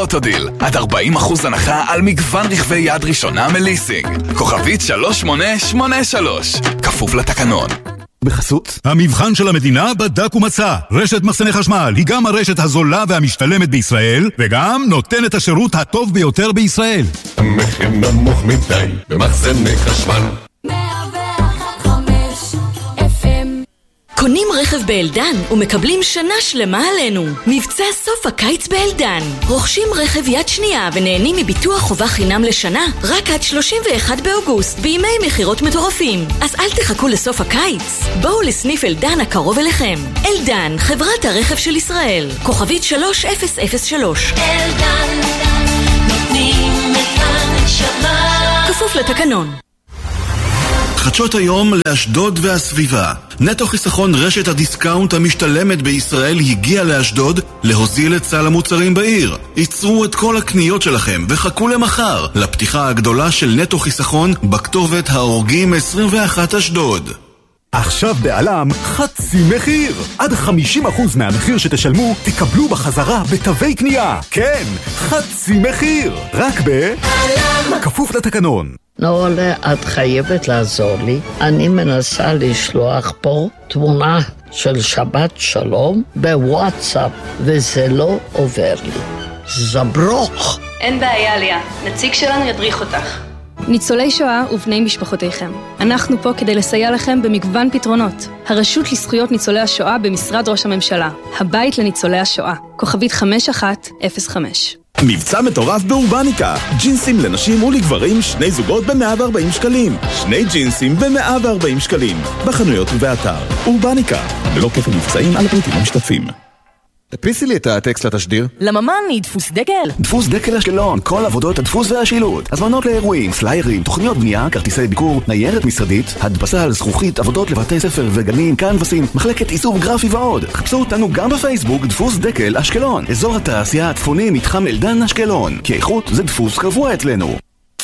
אוטודיל. עד 40% הנחה על מגוון רכבי יד ראשונה מליסינג. כוכבית 3883. כפוף לתקנון. בחסות המבחן של המדינה בדק ומצא. רשת מחסני חשמל היא גם הרשת הזולה והמשתלמת בישראל, וגם נותנת השירות הטוב ביותר בישראל. המחיר נמוך מדי במחסני חשמל. קונים רכב באלדן ומקבלים שנה שלמה עלינו. מבצע סוף הקיץ באלדן. רוכשים רכב יד שנייה ונהנים מביטוח חובה חינם לשנה רק עד 31 באוגוסט בימי מחירות מטורפים. אז אל תחכו לסוף הקיץ. בואו לסניף אלדן הקרוב אליכם. אלדן, חברת הרכב של ישראל. כוכבית 3003. אלדן, נותנים את הנשמה. כפוף לתקנון. חדשות היום לאשדוד והסביבה. נטו חיסכון רשת הדיסקאונט המשתלמת בישראל הגיע לאשדוד להוזיל את סל המוצרים בעיר. ייצרו את כל הקניות שלכם וחכו למחר לפתיחה הגדולה של נטו חיסכון בכתובת ההורגים 21 אשדוד. עכשיו בעלם חצי מחיר. עד 50% מהמחיר שתשלמו תקבלו בחזרה בתווי קנייה. כן, חצי מחיר. רק בעלם. כפוף לתקנון. נורלה, את חייבת לעזור לי. אני מנסה לשלוח פה תמונה של שבת שלום בוואטסאפ, וזה לא עובר לי. זברוך. אין בעיה, ליה. נציג שלנו ידריך אותך. ניצולי שואה ובני משפחותיכם. אנחנו פה כדי לסייע לכם במגוון פתרונות. הרשות לזכויות ניצולי השואה במשרד ראש הממשלה. הבית לניצולי השואה. כוכבית 5105. מבצע מטורף באורבניקה. ג'ינסים לנשים ולגברים, 2 זוגות ב-140 שקלים. 2 ג'ינסים ב-140 שקלים. בחנויות ובאתר. אורבניקה. ללא כפל מבצעים על הפריטים המשתתפים. תדפיסי לי את הטקסט לתשדיר. לממני, דפוס דקל. דפוס דקל אשקלון, כל עבודות הדפוס והשילוט. הזמנות לאירועים, פליירים, תוכניות בנייה, כרטיסי ביקור, ניירת משרדית, הדפסה על זכוכית, עבודות לבתי ספר וגנים, קנבסים, מחלקת עיצוב גרפי ועוד. חפשו אותנו גם בפייסבוק, דפוס דקל אשקלון. אזור התעשייה הצפוני, מתחם אלדן אשקלון. כי איכות זה דפוס קבוע אצלנו.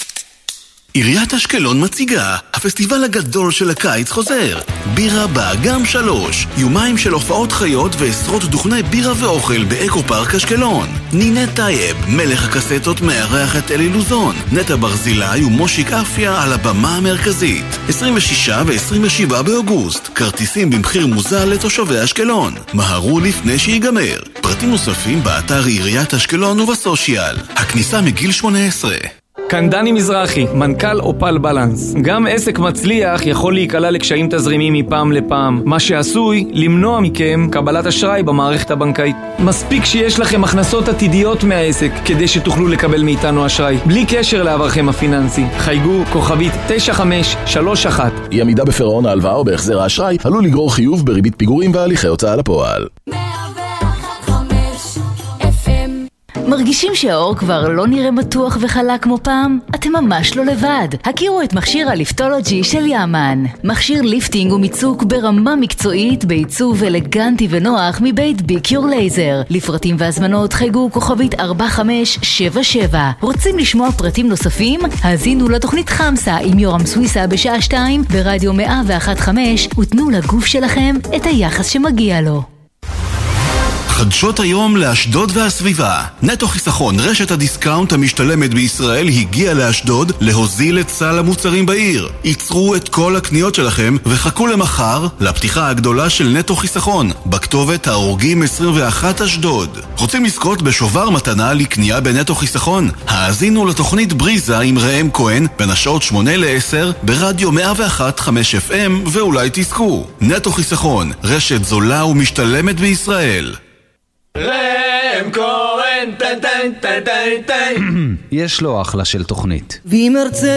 עיריית אשקלון מציגה, הפסטיבל הגדול של הקיץ חוזר. בירה באגם 3, יומיים של הופעות חיות ועשרות דוכני בירה ואוכל באקו פארק אשקלון. נינת טייב, מלך הקסטות, מארח את אלי לוזון. נטע ברזילי ומושיק אפיה על הבמה המרכזית. 26 ו-27 באוגוסט, כרטיסים במחיר מוזל לתושבי אשקלון. מהרו לפני שיגמר. פרטים נוספים באתר עיריית אשקלון ובסושיאל. הכניסה מגיל 18. כאן דני מזרחי, מנכ"ל אופל בלנס. גם עסק מצליח יכול להיקלע לקשיים תזרימיים מפעם לפעם, מה שעשוי למנוע מכם קבלת אשראי במערכת הבנקאית. מספיק שיש לכם הכנסות עתידיות מהעסק כדי שתוכלו לקבל מאיתנו אשראי, בלי קשר לעברכם הפיננסי. חייגו כוכבית 9531. אי עמידה בפירעון ההלוואה או בהחזר האשראי עלול לגרור חיוב בריבית פיגורים והליכי הוצאה לפועל. מרגישים שהאור כבר לא נראה מתוח וחלק כמו פעם? אתם ממש לא לבד. הכירו את מכשיר הליפטולוגי של יאמן. מכשיר ליפטינג ומיצוק ברמה מקצועית בעיצוב אלגנטי ונוח מבית ביקיור לייזר. לפרטים והזמנות חייגו כוכבית 4577. רוצים לשמוע פרטים נוספים? האזינו לתוכנית חמסה עם יורם סוויסה בשעה 2 ברדיו 101.5 ותנו לגוף שלכם את היחס שמגיע לו. חדשות היום לאשדוד והסביבה. נטו חיסכון, רשת הדיסקאונט המשתלמת בישראל, הגיע לאשדוד להוזיל את סל המוצרים בעיר. ייצרו את כל הקניות שלכם וחכו למחר לפתיחה הגדולה של נטו חיסכון בכתובת ההורגים 21 אשדוד. רוצים לזכות בשובר מתנה לקנייה בנטו חיסכון? האזינו לתוכנית בריזה עם ראם כהן בין השעות 8 ל-10 ברדיו 101.5 FM ואולי תזכו. נטו חיסכון, רשת זולה ומשתלמת בישראל. ראם כהן, יש לו אחלה של תוכנית. ואם ארצה